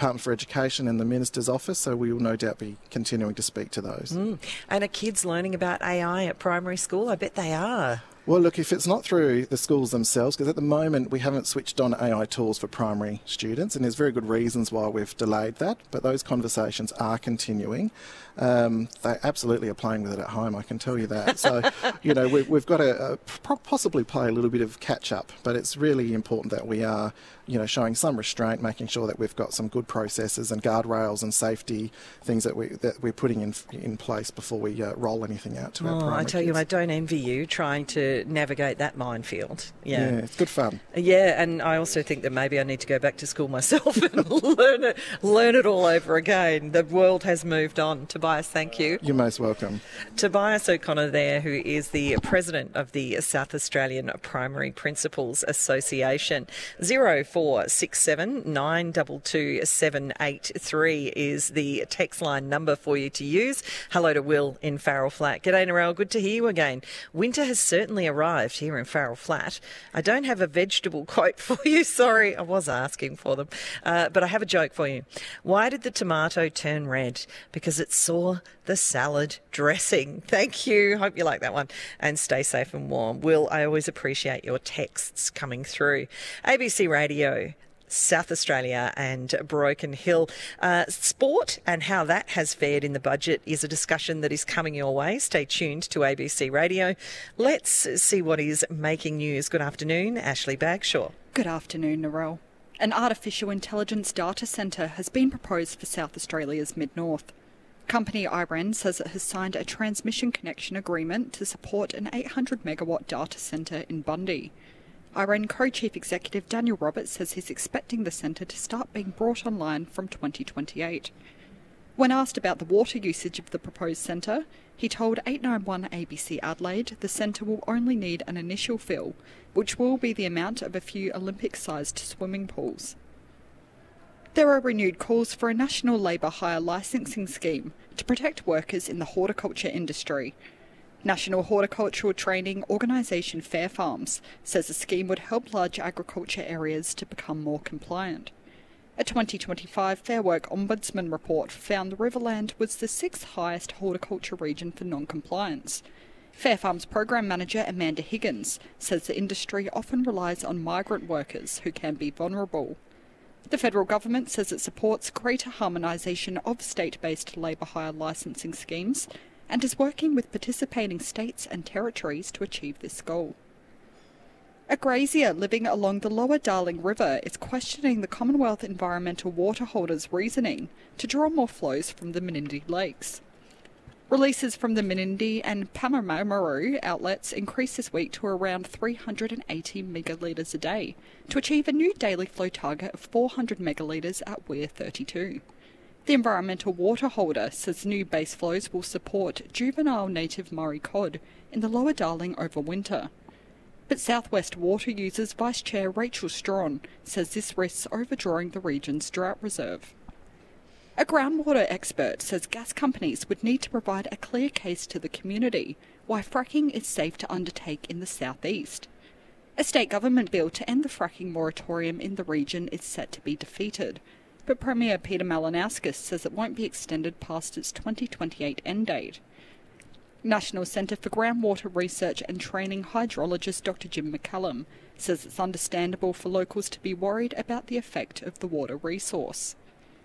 Department for Education and the Minister's Office, so we will no doubt be continuing to speak to those. And are kids learning about AI at primary school? I bet they are. Well, look, if it's not through the schools themselves, because at the moment we haven't switched on AI tools for primary students, and there's very good reasons why we've delayed that, but those conversations are continuing. They absolutely are playing with it at home, I can tell you that. So, we've got to possibly play a little bit of catch-up, but it's really important that we are, showing some restraint, making sure that we've got some good processes and guardrails and safety things that we're putting in place before we roll anything out to our primary I tell you, kids. I don't envy you trying to navigate that minefield. Yeah, it's good fun. Yeah, and I also think that maybe I need to go back to school myself and learn it all over again. The world has moved on. Tobias, thank you. You're most welcome. Tobias O'Connor there, who is the president of the South Australian Primary Principals Association. 0467 922 783 is the text line number for you to use. Hello to Will in Farrell Flat. G'day, Narelle. Good to hear you again. Winter has certainly arrived here in Farrell Flat. I don't have a vegetable quote for you. Sorry, I was asking for them. But I have a joke for you. Why did the tomato turn red? Because it saw the salad dressing. Thank you. Hope you like that one. And stay safe and warm. Will, I always appreciate your texts coming through. ABC Radio, South Australia and Broken Hill. Sport and how that has fared in the budget is a discussion that is coming your way. Stay tuned to ABC Radio. Let's see what is making news. Good afternoon, Ashley Bagshaw. Good afternoon, Narelle. An artificial intelligence data centre has been proposed for South Australia's Mid-North. Company IREN says it has signed a transmission connection agreement to support an 800 megawatt data centre in Bundy. IREN co-chief executive Daniel Roberts says he's expecting the centre to start being brought online from 2028. When asked about the water usage of the proposed centre, he told 891 ABC Adelaide the centre will only need an initial fill, which will be the amount of a few Olympic-sized swimming pools. There are renewed calls for a national labour hire licensing scheme to protect workers in the horticulture industry. National Horticultural Training Organisation Fair Farms says the scheme would help large agriculture areas to become more compliant. A 2025 Fair Work Ombudsman report found the Riverland was the 6th highest horticulture region for non-compliance. Fair Farms Program Manager Amanda Higgins says the industry often relies on migrant workers who can be vulnerable. The federal government says it supports greater harmonisation of state-based labour hire licensing schemes and is working with participating states and territories to achieve this goal. A grazier living along the Lower Darling River is questioning the Commonwealth Environmental Water Holders' reasoning to draw more flows from the Menindee Lakes. Releases from the Menindee and Pamamamaru outlets increased this week to around 380 megalitres a day, to achieve a new daily flow target of 400 megalitres at Weir 32. The environmental water holder says new base flows will support juvenile native Murray cod in the Lower Darling over winter. But Southwest Water Users Vice Chair Rachel Strawn says this risks overdrawing the region's drought reserve. A groundwater expert says gas companies would need to provide a clear case to the community why fracking is safe to undertake in the southeast. A state government bill to end the fracking moratorium in the region is set to be defeated, but Premier Peter Malinauskas says it won't be extended past its 2028 end date. National Centre for Groundwater Research and Training hydrologist Dr Jim McCallum says it's understandable for locals to be worried about the effect of the water resource.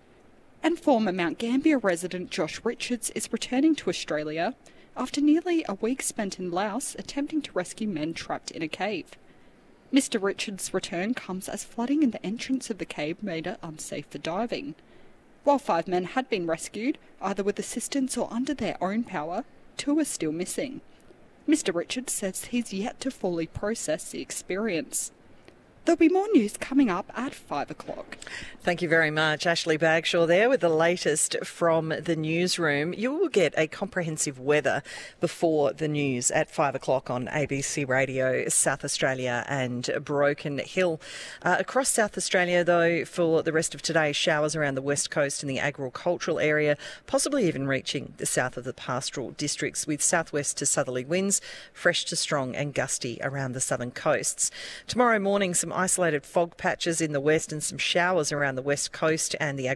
And former Mount Gambier resident Josh Richards is returning to Australia after nearly a week spent in Laos attempting to rescue men trapped in a cave. Mr Richards' return comes as flooding in the entrance of the cave made it unsafe for diving. While 5 men had been rescued, either with assistance or under their own power, 2 are still missing. Mr Richards says he's yet to fully process the experience. There'll be more news coming up at 5 o'clock. Thank you very much. Ashley Bagshaw there with the latest from the newsroom. You will get a comprehensive weather before the news at 5 o'clock on ABC Radio, South Australia and Broken Hill. Across South Australia, though, for the rest of today, showers around the west coast and the agricultural area, possibly even reaching the south of the pastoral districts with southwest to southerly winds, fresh to strong and gusty around the southern coasts. Tomorrow morning, some isolated fog patches in the west and some showers around the west coast and the